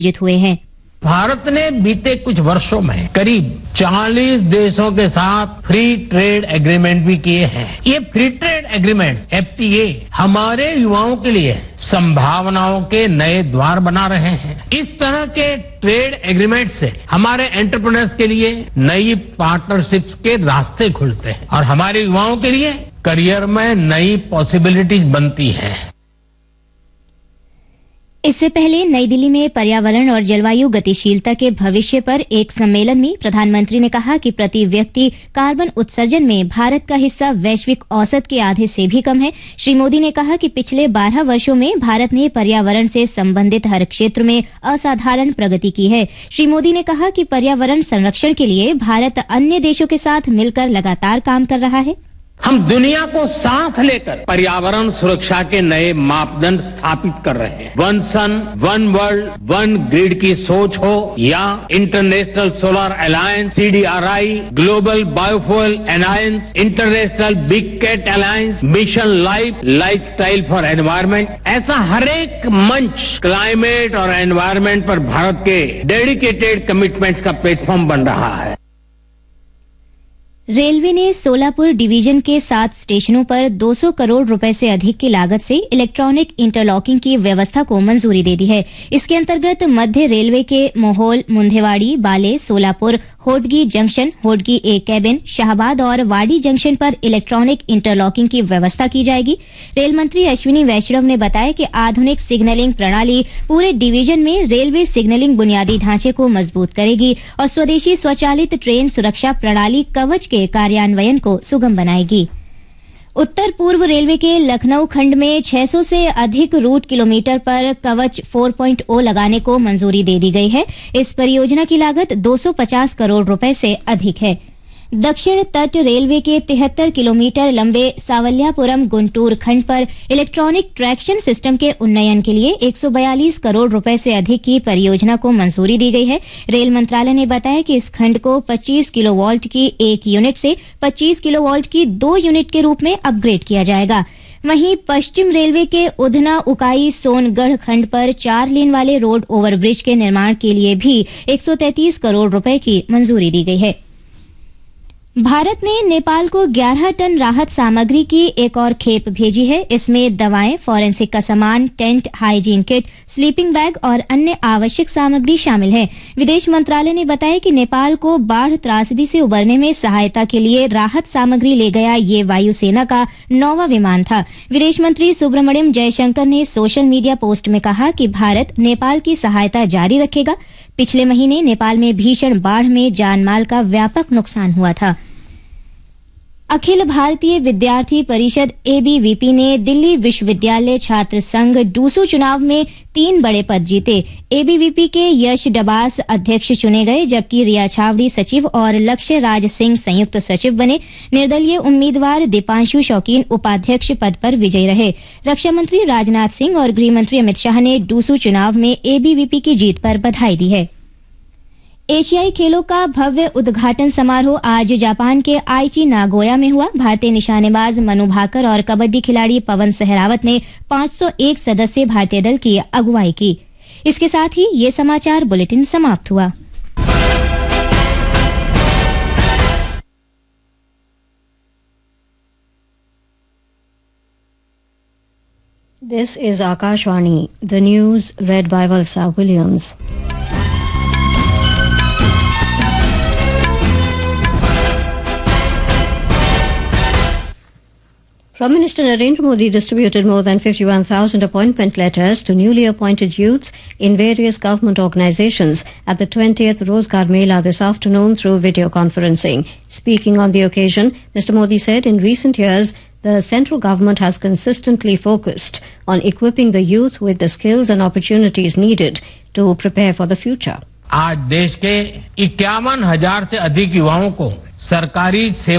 आयोजित हुए हैं। भारत ने बीते कुछ वर्षों में करीब 40 देशों के साथ फ्री ट्रेड एग्रीमेंट भी किए हैं। ये फ्री ट्रेड एग्रीमेंट्स FTA हमारे युवाओं के लिए संभावनाओं के नए द्वार बना रहे हैं। इस तरह के ट्रेड एग्रीमेंट से हमारे एंटरप्रेन्योर्स के लिए नई पार्टनरशिप्स के रास्ते खुलते हैं और हमारे युवाओं के लिए करियर में नई पॉसिबिलिटीज बनती हैं। इससे पहले नई दिल्ली में पर्यावरण और जलवायु गतिशीलता के भविष्य पर एक सम्मेलन में प्रधानमंत्री ने कहा कि प्रति व्यक्ति कार्बन उत्सर्जन में भारत का हिस्सा वैश्विक औसत के आधे से भी कम है। श्री मोदी ने कहा कि पिछले 12 वर्षों में भारत ने पर्यावरण से संबंधित हर क्षेत्र में असाधारण प्रगति की है। श्री मोदी ने कहा कि पर्यावरण संरक्षण के लिए भारत अन्य देशों के साथ मिलकर लगातार काम कर रहा है। हम दुनिया को साथ लेकर पर्यावरण सुरक्षा के नए मापदंड स्थापित कर रहे हैं। वन सन, वन वर्ल्ड, वन ग्रिड की सोच हो या international solar alliance, CDRI, global biofuel alliance, international big cat alliance, mission lifestyle for environment, ऐसा हर एक मंच क्लाइमेट और एनवायरमेंट पर भारत के डेडिकेटेड कमिटमेंट्स का प्लेटफॉर्म बन रहा है। रेलवे ने सोलापुर डिवीजन के 7 स्टेशनों पर 200 करोड़ रुपए से अधिक की लागत से इलेक्ट्रॉनिक इंटरलॉकिंग की व्यवस्था को मंजूरी दे दी है। इसके अंतर्गत मध्य रेलवे के मोहोल, मुंधेवाड़ी, बाले, सोलापुर, होडगी जंक्शन, होडगी ए कैबिन, शाहबाद और वाडी जंक्शन पर इलेक्ट्रॉनिक इंटरलॉकिंग की व्यवस्था की जाएगी। रेल मंत्री अश्विनी वैष्णव ने बताया कि आधुनिक सिग्नलिंग प्रणाली पूरे डिवीजन में रेलवे सिग्नलिंग बुनियादी ढांचे को मजबूत करेगी और स्वदेशी स्वचालित ट्रेन सुरक्षा प्रणाली कवच के कार्यान्वयन को सुगम बनाएगी। उत्तर पूर्व रेलवे के लखनऊ खंड में 600 से अधिक रूट किलोमीटर पर कवच 4.0 लगाने को मंजूरी दे दी गई है। इस परियोजना की लागत 250 करोड़ रुपए से अधिक है। दक्षिण तट रेलवे के 73 किलोमीटर लंबे सावलियापुरम गुंटूर खंड पर इलेक्ट्रॉनिक ट्रैक्शन सिस्टम के उन्नयन के लिए 142 करोड़ रुपए से अधिक की परियोजना को मंजूरी दी गई है। रेल मंत्रालय ने बताया कि इस खंड को 25 किलोवाट की 1 यूनिट से 25 किलोवाट की 2 यूनिट के रूप में अपग्रेड किया जाएगा। वहीं पश्चिम रेलवे के उधना उकाई सोनगढ़ खंड पर 4 लेन वाले रोड ओवरब्रिज के निर्माण के लिए भी 133 करोड़ रुपए की मंजूरी दी गई है। भारत ने नेपाल को 11 टन राहत सामग्री की एक और खेप भेजी है। इसमें दवाएं, फॉरेंसिक का सामान, tent, hygiene kit, sleeping bag और अन्य आवश्यक सामग्री शामिल है। विदेश मंत्रालय ने बताया कि नेपाल को बाढ़ त्रासदी से उबरने में सहायता के लिए राहत सामग्री ले गया ये वायुसेना का 9वां विमान था। विदेश मंत्री सुब्रमण्यम जयशंकर ने सोशल मीडिया पोस्ट में कहा कि भारत नेपाल की सहायता जारी रखेगा। पिछले महीने नेपाल में भीषण बाढ़ में जानमाल का व्यापक नुकसान हुआ था। अखिल भारतीय विद्यार्थी परिषद ABVP ने दिल्ली विश्वविद्यालय छात्र संघ डूसू चुनाव में 3 बड़े पद जीते। ABVP के यश डबास अध्यक्ष चुने गए, जबकि रिया छावड़ी सचिव और लक्ष्य राज सिंह संयुक्त सचिव बने। निर्दलीय उम्मीदवार दीपांशु शौकीन उपाध्यक्ष पद पर विजयी रहे। रक्षा मंत्री राजनाथ सिंह और गृह मंत्री अमित शाह ने डूसू चुनाव में ABVP की जीत पर बधाई दी है। एशियाई खेलों का भव्य उद्घाटन समारोह आज जापान के आईची नागोया में हुआ। भारतीय निशानेबाज मनु भाकर और कबड्डी खिलाड़ी पवन सहरावत ने 501 सदस्यीय भारतीय दल की अगुवाई की। इसके साथ ही ये समाचार बुलेटिन समाप्त हुआ। This is Akashvani, the news read by Valsa Williams. Prime Minister Narendra Modi distributed more than 51,000 appointment letters to newly appointed youths in various government organizations at the 20th Rozgar Mela this afternoon through video conferencing. Speaking on the occasion, Mr. Modi said in recent years, the central government has consistently focused on equipping the youth with the skills and opportunities needed to prepare for the future. आज देश के 51,000 से अधिक युवाओं को सरकारी सेवा